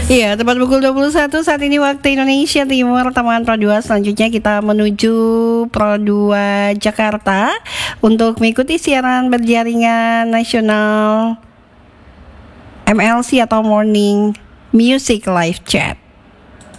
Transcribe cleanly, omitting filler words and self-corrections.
Iya, tepat pukul 21 saat ini waktu Indonesia Timur. Teman Pro 2 selanjutnya kita menuju Pro 2 Jakarta untuk mengikuti siaran berjaringan nasional MLC atau Morning Music Live Chat.